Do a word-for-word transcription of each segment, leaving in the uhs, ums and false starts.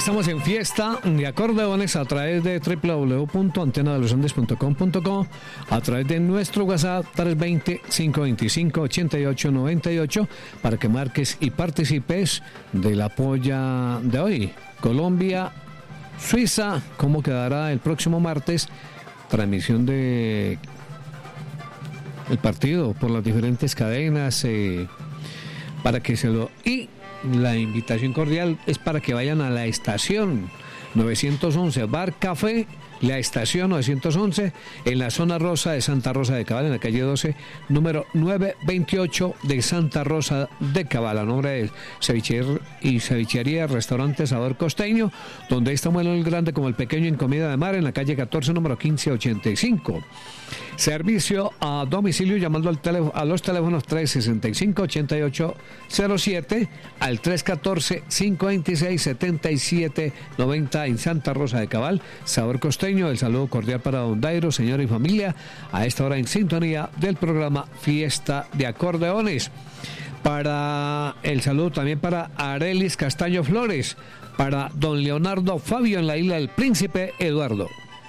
Estamos en fiesta de acordeones a través de doble u doble u doble u punto antena de los andes punto com punto co, a través de nuestro WhatsApp tres dos cero, cinco dos cinco, ocho ocho nueve ocho para que marques y participes de la polla de hoy. Colombia, Suiza, ¿cómo quedará el próximo martes? Transmisión de el partido por las diferentes cadenas eh, para que se lo... Y la invitación cordial es para que vayan a la estación novecientos once Bar Café, la estación novecientos once en la zona rosa de Santa Rosa de Cabal, en la calle doce, número novecientos veintiocho de Santa Rosa de Cabal, a nombre de cevicher y cevichería Restaurante Sabor Costeño, donde está bueno el grande como el pequeño en comida de mar, en la calle catorce, número quince ochenta y cinco. Servicio a domicilio llamando al teléfono, a los teléfonos tres sesenta y cinco, ochenta y ocho cero siete al tres catorce, cinco veintiséis, setenta y siete noventa en Santa Rosa de Cabal. Sabor Costeño, el saludo cordial para Don Dairo, señora y familia, a esta hora en sintonía del programa Fiesta de Acordeones. Para el saludo también para Arelis Castaño Flores, para Don Leonardo Fabio en la isla del Príncipe Eduardo.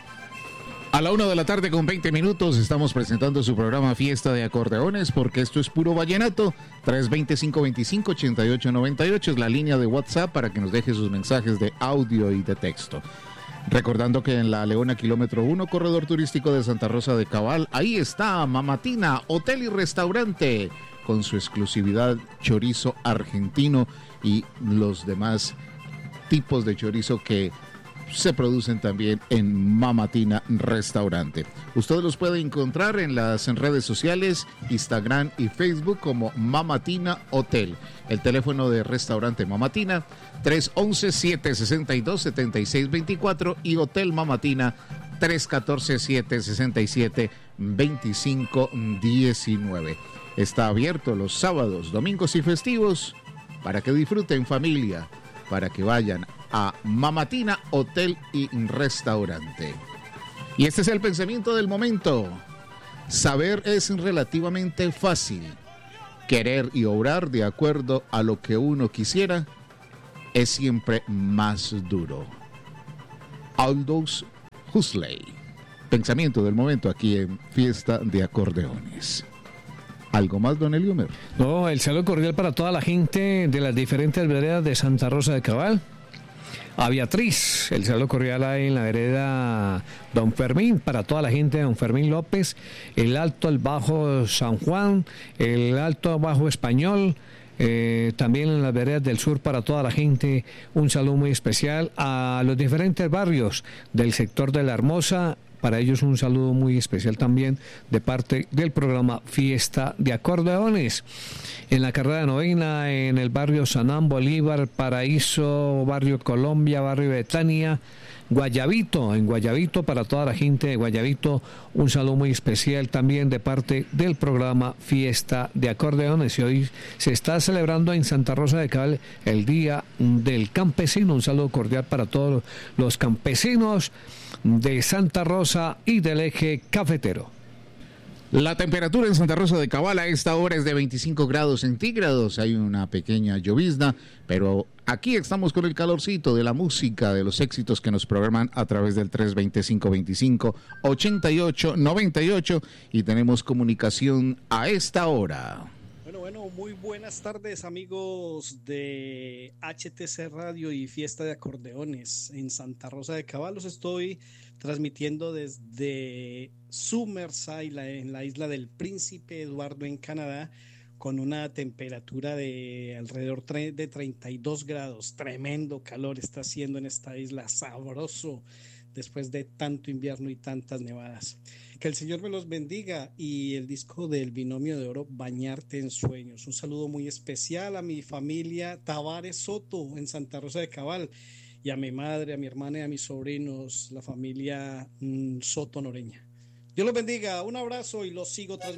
A la una de la tarde con veinte minutos estamos presentando su programa Fiesta de Acordeones, porque esto es puro vallenato. tres dos cero, cinco dos cinco, ocho ocho nueve ocho es la línea de WhatsApp para que nos deje sus mensajes de audio y de texto. Recordando que en la Leona kilómetro uno, corredor turístico de Santa Rosa de Cabal, ahí está Mamatina, hotel y restaurante, con su exclusividad chorizo argentino y los demás tipos de chorizo que se producen también en Mamatina Restaurante. Ustedes los pueden encontrar en las en redes sociales, Instagram y Facebook como Mamatina Hotel. El teléfono de Restaurante Mamatina, tres once, siete sesenta y dos, setenta y seis veinticuatro y Hotel Mamatina, tres catorce, siete sesenta y siete, veinticinco diecinueve. Está abierto los sábados, domingos y festivos para que disfruten familia, para que vayan a Mamatina Hotel y Restaurante. Y este es el pensamiento del momento. Saber es relativamente fácil. Querer y obrar de acuerdo a lo que uno quisiera es siempre más duro. Aldous Huxley. Pensamiento del momento aquí en Fiesta de Acordeones. ¿Algo más, don Eliomer? No, el saludo cordial para toda la gente de las diferentes veredas de Santa Rosa de Cabal. A Beatriz, el saludo cordial ahí en la vereda Don Fermín, para toda la gente de Don Fermín López, el Alto, el Bajo San Juan, el Alto Bajo Español, eh, también en las veredas del sur para toda la gente, un saludo muy especial a los diferentes barrios del sector de La Hermosa. Para ellos un saludo muy especial también de parte del programa Fiesta de Acordeones. En la carrera de novena, en el barrio Sanán, Bolívar, Paraíso, barrio Colombia, barrio Betania, Guayabito, en Guayabito, para toda la gente de Guayabito, un saludo muy especial también de parte del programa Fiesta de Acordeones. Y hoy se está celebrando en Santa Rosa de Cabal el Día del Campesino. Un saludo cordial para todos los campesinos de Santa Rosa y del eje cafetero. La temperatura en Santa Rosa de Cabal a esta hora es de veinticinco grados centígrados, hay una pequeña llovizna, pero aquí estamos con el calorcito de la música, de los éxitos que nos programan a través del tres dos cero, cinco dos cinco, ocho ocho nueve ocho y tenemos comunicación a esta hora. Bueno, bueno, muy buenas tardes amigos de H T C Radio y Fiesta de Acordeones en Santa Rosa de Cabal. Los estoy transmitiendo desde Summerside, en la isla del Príncipe Eduardo en Canadá, con una temperatura de alrededor de treinta y dos grados. Tremendo calor está haciendo en esta isla, sabroso después de tanto invierno y tantas nevadas. Que el Señor me los bendiga. Y el disco del Binomio de Oro, Bañarte en Sueños. Un saludo muy especial a mi familia Tavares Soto en Santa Rosa de Cabal, y a mi madre, a mi hermana y a mis sobrinos, la familia mmm, Soto Noreña. Dios los bendiga, un abrazo y los sigo transmitiendo.